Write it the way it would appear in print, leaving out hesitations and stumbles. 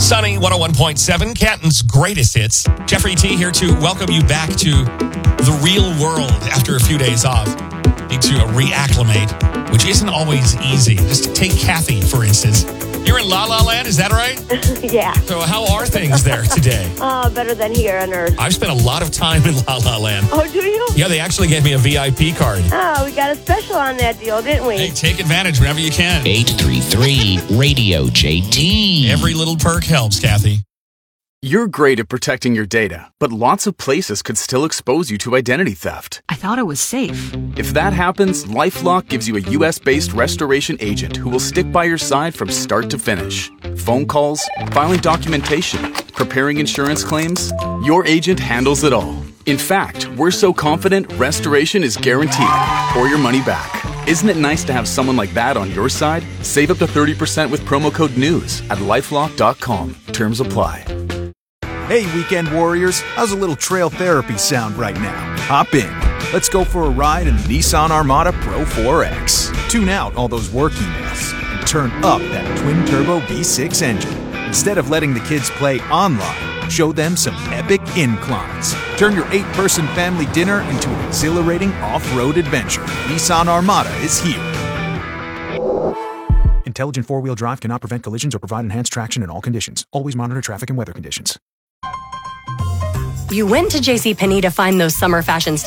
Sunny 101.7, Canton's greatest hits. Jeffrey T here to welcome you back to the real world after a few days off. Need to reacclimate, which isn't always easy. Just take Kathy, for instance. You're in La La Land, is that right? Yeah. So how are things there today? Better than here on Earth. I've spent a lot of time in La La Land. Oh, do you? Yeah, they actually gave me a VIP card. Oh, we got a special on that deal, didn't we? Hey, take advantage whenever you can. 833 Radio JT. Every little perk helps, Kathy. You're great at protecting your data, but lots of places could still expose you to identity theft. I thought it was safe. If that happens, LifeLock gives you a US-based restoration agent who will stick by your side from start to finish. Phone calls, filing documentation, preparing insurance claims, your agent handles it all. In fact, we're so confident restoration is guaranteed or your money back. Isn't it nice to have someone like that on your side? Save up to 30% with promo code NEWS at LifeLock.com. Terms apply. Hey, weekend warriors, how's a little trail therapy sound right now? Hop in. Let's go for a ride in the Nissan Armada Pro 4X. Tune out all those work emails and turn up that twin-turbo V6 engine. Instead of letting the kids play online, show them some epic inclines. Turn your 8-person family dinner into an exhilarating off-road adventure. Nissan Armada is here. Intelligent four-wheel drive cannot prevent collisions or provide enhanced traction in all conditions. Always monitor traffic and weather conditions. You went to JCPenney to find those summer fashion